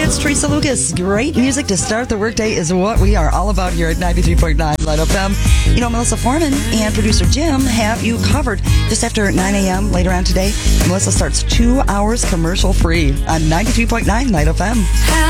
it's Teresa Lucas. Great music to start the workday is what we are all about here at 93.9 Light FM. You know, Melissa Foreman and producer Jim have you covered just after 9 a.m. later on today. Melissa starts 2 hours commercial free on 93.9 Light FM.